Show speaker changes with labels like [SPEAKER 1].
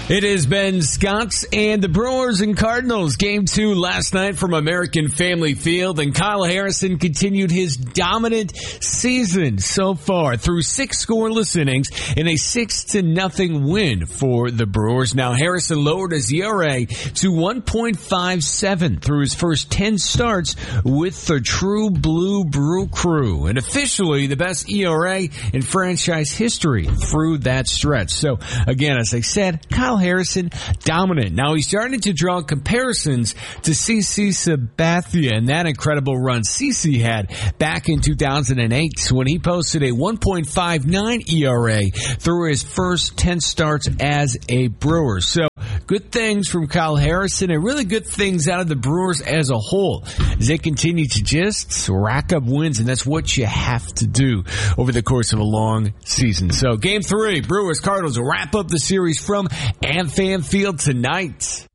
[SPEAKER 1] It has been Scots and the Brewers and Cardinals. Game 2 last night from American Family Field, and Kyle Harrison continued his dominant season so far through 6 scoreless innings in a 6-0 win for the Brewers. Now Harrison lowered his ERA to 1.57 through his first 10 starts with the True Blue Brew Crew, and officially the best ERA in franchise history through that stretch. So again, as I said, Kyle Harrison dominant. Now he's starting to draw comparisons to CC Sabathia and that incredible run CC had back in 2008 when he posted a 1.59 ERA through his first 10 starts as a Brewer. So good things from Kyle Harrison and really good things out of the Brewers as a whole as they continue to just rack up wins, and that's what you have to do over the course of a long season. So Game 3, Brewers Cardinals will wrap up the series from AmFam Field tonight.